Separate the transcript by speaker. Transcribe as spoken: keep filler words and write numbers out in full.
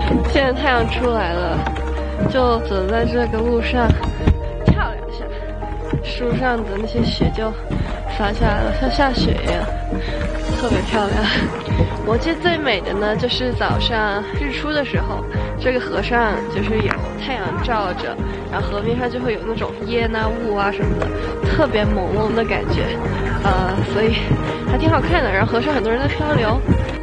Speaker 1: 现在太阳出来了，就走在这个路上，跳两下，树上的那些雪就洒下来了，像下雪一样，特别漂亮。我记得最美的呢，就是早上日出的时候，这个河上就是有太阳照着，然后河面上就会有那种烟啊、雾啊什么的，特别朦胧的感觉，呃，所以还挺好看的。然后河上很多人在漂流，